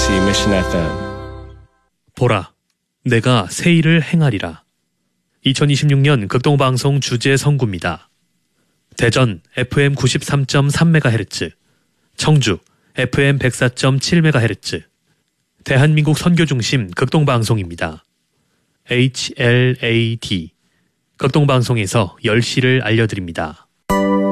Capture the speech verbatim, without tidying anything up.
케이비씨 Mission 에프엠. 보라, 내가 새 일을 행하리라. 이천이십육 년 극동방송 주제 선구입니다. 대전 에프엠 구십삼 점 삼 메가헤르츠, 청주 에프엠 백사 점 칠 메가헤르츠, 대한민국 선교중심 극동방송입니다. 에이치엘에이디, 극동방송에서 열 시를 알려드립니다.